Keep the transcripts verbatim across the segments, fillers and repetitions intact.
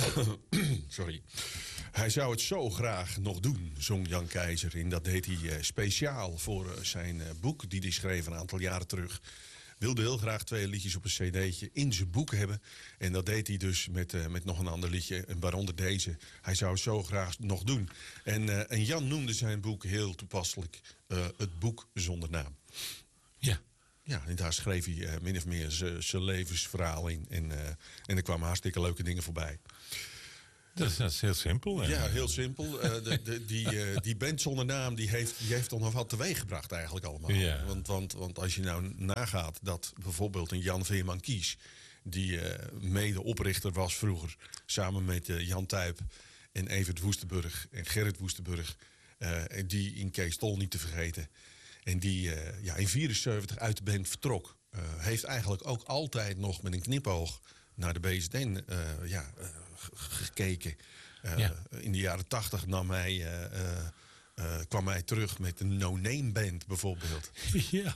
Sorry. Hij zou het zo graag nog doen, zong Jan Keizer. En dat deed hij uh, speciaal voor uh, zijn uh, boek, die hij schreef een aantal jaren terug. Wilde heel graag twee liedjes op een cd'tje in zijn boek hebben. En dat deed hij dus met, uh, met nog een ander liedje, waaronder deze. Hij zou het zo graag nog doen. En, uh, en Jan noemde zijn boek heel toepasselijk uh, Het Boek Zonder Naam. Ja. Ja, en daar schreef hij uh, min of meer zijn levensverhaal in. En, uh, en er kwamen hartstikke leuke dingen voorbij. Dat is, dat is heel simpel. Ja, heel simpel. Uh, de, de, die, uh, die band zonder naam die heeft, die heeft toch nog wat teweeggebracht eigenlijk allemaal. Ja. Want, want, want als je nou nagaat dat bijvoorbeeld een Jan Veerman Kies... die uh, mede-oprichter was vroeger, samen met uh, Jan Tuyp en Evert Woestenburg en Gerrit Woestenburg... Uh, die in Kees Tol niet te vergeten... En die uh, ja, in vierenzeventig uit de band vertrok. Uh, heeft eigenlijk ook altijd nog met een knipoog naar de B Z N uh, ja, uh, gekeken. Uh, Ja. In de jaren tachtig nam hij, uh, uh, uh, kwam hij terug met de No Name Band bijvoorbeeld. Ja.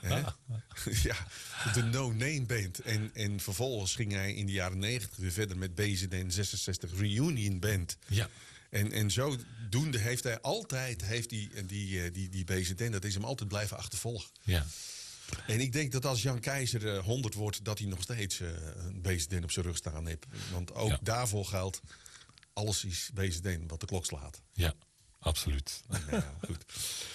Ja, de No Name Band. En, en vervolgens ging hij in de jaren negentig weer verder met B Z N zesenzestig Reunion Band. Ja. En, en zodoende heeft hij altijd, heeft die, die, die, die B Z N, dat is hem altijd blijven achtervolgen. Ja. En ik denk dat als Jan Keizer uh, honderd wordt, dat hij nog steeds uh, een B Z N op zijn rug staan heeft. Want ook Ja. daarvoor geldt, alles is B Z N wat de klok slaat. Ja, absoluut. Nou, goed.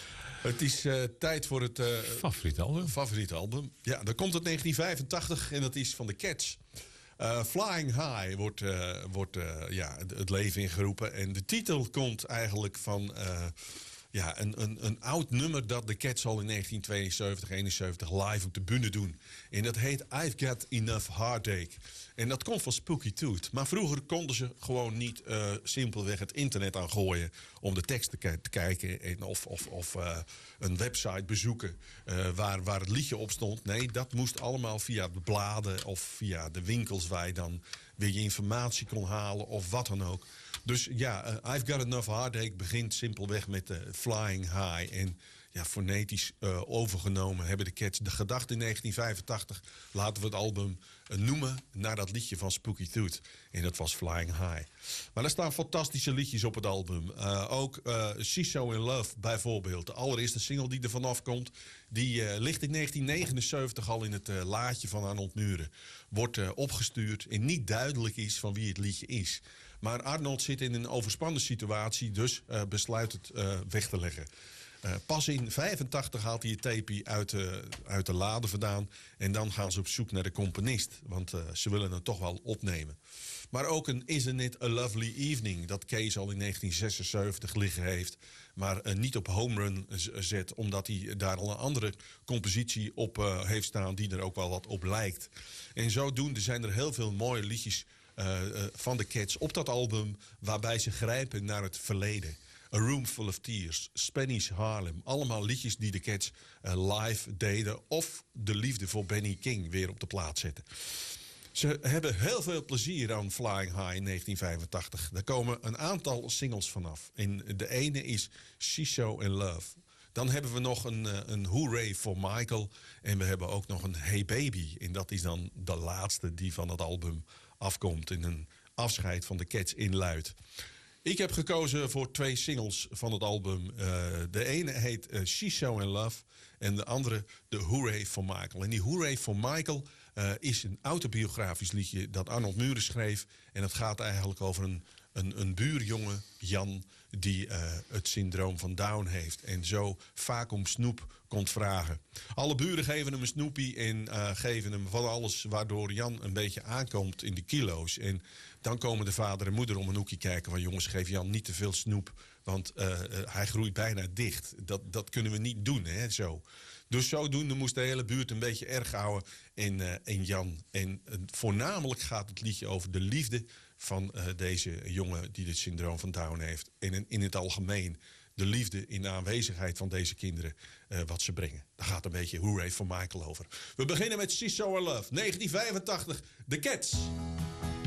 Het is uh, tijd voor het uh, Favoriet album? favoriete album. Ja, dan komt het negentien vijfentachtig en dat is van de Cats. Uh, Flying High wordt, uh, wordt uh, ja, het leven ingeroepen. En de titel komt eigenlijk van uh, ja, een, een, een oud nummer dat de Cats al in negentien tweeënzeventig, eenenzeventig live op de bühne doen. En dat heet I've Got Enough Heartache. En dat komt van Spooky Tooth. Maar vroeger konden ze gewoon niet uh, simpelweg het internet aangooien om de tekst te, k- te kijken en of, of, of uh, een website bezoeken uh, waar, waar het liedje op stond. Nee, dat moest allemaal via de bladen of via de winkels waar je dan weer je informatie kon halen of wat dan ook. Dus ja, uh, I've Got Enough Heartache begint simpelweg met uh, Flying High. En ja, fonetisch uh, overgenomen hebben de Cats de gedachte in negentien vijfentachtig... laten we het album uh, noemen naar dat liedje van Spooky Tooth. En dat was Flying High. Maar er staan fantastische liedjes op het album. Uh, ook uh, She's So In Love bijvoorbeeld. De allereerste single die er vanaf komt... die uh, ligt in negentien negenenzeventig al in het uh, laadje van Arnold Muren. Wordt uh, opgestuurd en niet duidelijk is van wie het liedje is. Maar Arnold zit in een overspannen situatie... dus uh, besluit het uh, weg te leggen. Uh, pas in vijfentachtig haalt hij het tape uit, uh, uit de lade vandaan. En dan gaan ze op zoek naar de componist. Want uh, ze willen het toch wel opnemen. Maar ook een Isn't It a Lovely Evening. Dat Kees al in negentien zesenzeventig liggen heeft. Maar uh, niet op home run z- zet. Omdat hij daar al een andere compositie op uh, heeft staan. Die er ook wel wat op lijkt. En zodoende zijn er heel veel mooie liedjes uh, uh, van de Cats op dat album. Waarbij ze grijpen naar het verleden. A Room Full of Tears, Spanish Harlem. Allemaal liedjes die de Cats uh, live deden. Of de liefde voor Benny King weer op de plaat zetten. Ze hebben heel veel plezier aan Flying High in negentien vijfentachtig. Daar komen een aantal singles vanaf. En de ene is She's So In Love. Dan hebben we nog een, een Hooray for Michael. En we hebben ook nog een Hey Baby. En dat is dan de laatste die van het album afkomt. In een afscheid van de Cats in Luid. Ik heb gekozen voor twee singles van het album. Uh, de ene heet uh, She's So In Love. En de andere de Hooray for Michael. En die Hooray for Michael uh, is een autobiografisch liedje dat Arnold Muren schreef. En het gaat eigenlijk over een, een, een buurjongen, Jan, die uh, het syndroom van Down heeft. En zo vaak om snoep komt vragen. Alle buren geven hem een snoepie en uh, geven hem van alles... waardoor Jan een beetje aankomt in de kilo's. En dan komen de vader en moeder om een hoekje kijken van... jongens, geef Jan niet te veel snoep, want uh, uh, hij groeit bijna dicht. Dat, dat kunnen we niet doen, hè, zo. Dus zodoende moest de hele buurt een beetje erg houden in, uh, in Jan. En uh, voornamelijk gaat het liedje over de liefde van uh, deze jongen... die het syndroom van Down heeft. En in, in het algemeen de liefde in de aanwezigheid van deze kinderen... Uh, wat ze brengen. Daar gaat een beetje Hooray for Michael over. We beginnen met She's So In Love, negentien vijfentachtig, The Cats.